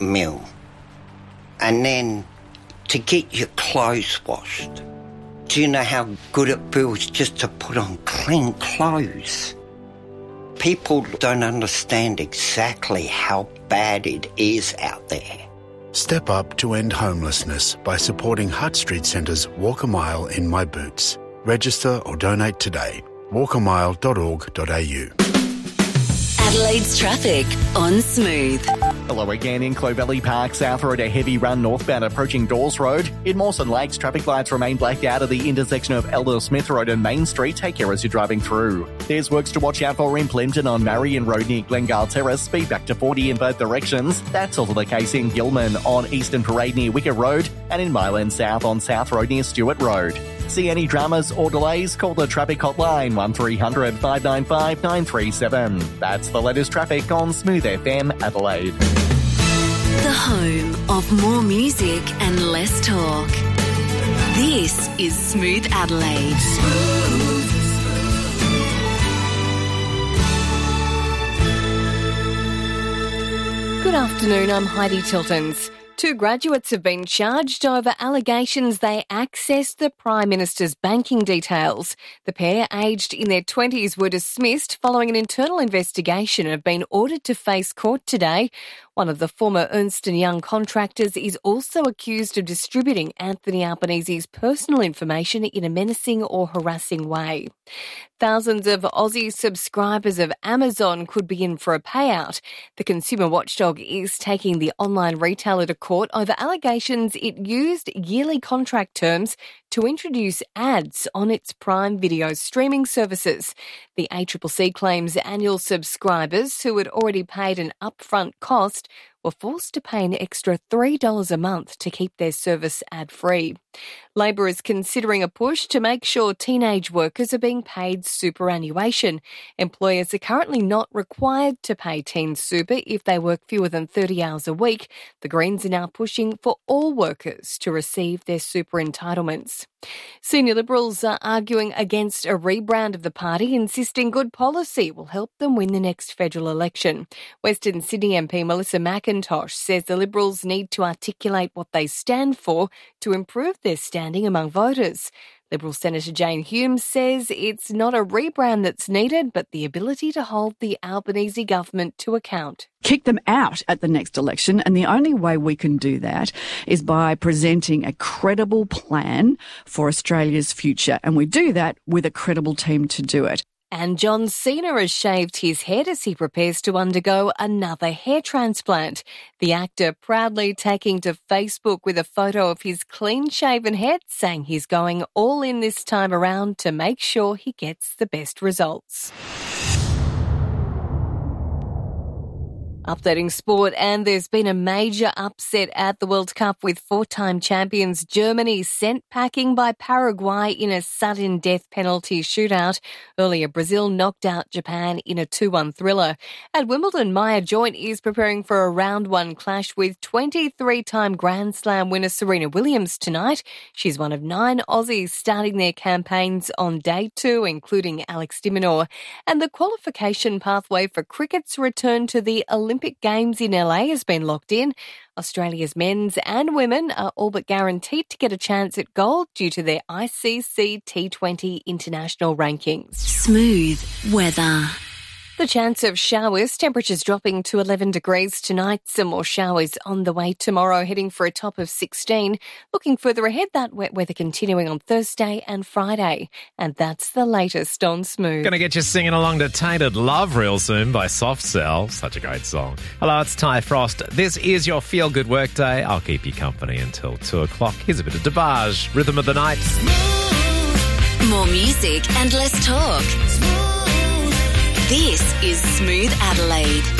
meal. And then to get your clothes washed. Do you know how good it feels just to put on clean clothes? People don't understand exactly how bad it is out there. Step up to end homelessness by supporting Hutt Street Centre's Walk a Mile in My Boots. Register or donate today. walkamile.org.au. Adelaide's traffic on Smooth. Hello again. In Clovelly Park, South Road, a heavy run northbound approaching Dawes Road. In Mawson Lakes, traffic lights remain blacked out at the intersection of Elder Smith Road and Main Street. Take care as you're driving through. There's works to watch out for in Plimpton on Marion Road near Glengale Terrace. Speed back to 40 in both directions. That's also the case in Gilman on Eastern Parade near Wicker Road and in Myland South on South Road near Stewart Road. See any dramas or delays? Call the traffic hotline 1300 595 937. That's the latest traffic on Smooth FM Adelaide. The home of more music and less talk. This is Smooth Adelaide. Good afternoon, I'm Heidi Tiltons. 2 graduates have been charged over allegations they accessed the Prime Minister's banking details. The pair, aged in their 20s, were dismissed following an internal investigation and have been ordered to face court today. One of the former Ernst & Young contractors is also accused of distributing Anthony Albanese's personal information in a menacing or harassing way. Thousands of Aussie subscribers of Amazon could be in for a payout. The consumer watchdog is taking the online retailer to court over allegations it used yearly contract terms to introduce ads on its Prime Video streaming services. The ACCC claims annual subscribers who had already paid an upfront cost were forced to pay an extra $3 a month to keep their service ad-free. Labor is considering a push to make sure teenage workers are being paid superannuation. Employers are currently not required to pay teen super if they work fewer than 30 hours a week. The Greens are now pushing for all workers to receive their super entitlements. Senior Liberals are arguing against a rebrand of the party, insisting good policy will help them win the next federal election. Western Sydney MP Melissa McIntosh says the Liberals need to articulate what they stand for to improve their standing among voters. Liberal Senator Jane Hume says it's not a rebrand that's needed, but the ability to hold the Albanese government to account. Kick them out at the next election, and the only way we can do that is by presenting a credible plan for Australia's future, and we do that with a credible team to do it. And John Cena has shaved his head as he prepares to undergo another hair transplant. The actor proudly taking to Facebook with a photo of his clean-shaven head, saying he's going all in this time around to make sure he gets the best results. Updating sport, and there's been a major upset at the World Cup with 4-time champions Germany sent packing by Paraguay in a sudden death penalty shootout. Earlier, Brazil knocked out Japan in a 2-1 thriller. At Wimbledon, Maya Joint is preparing for a round 1 clash with 23-time Grand Slam winner Serena Williams tonight. She's one of 9 Aussies starting their campaigns on day 2, including Alex de Minaur. And the qualification pathway for cricket's return to the Olympic Games in LA has been locked in. Australia's men's and women are all but guaranteed to get a chance at gold due to their ICC T20 international rankings. Smooth weather. The chance of showers, temperatures dropping to 11 degrees tonight. Some more showers on the way tomorrow, heading for a top of 16. Looking further ahead, that wet weather continuing on Thursday and Friday. And that's the latest on Smooth. Going to get you singing along to Tainted Love real soon by Soft Cell. Such a great song. Hello, it's Ty Frost. This is your feel-good workday. I'll keep you company until 2 o'clock. Here's a bit of Devage, Rhythm of the Night. More music and less talk. This is Smooth Adelaide.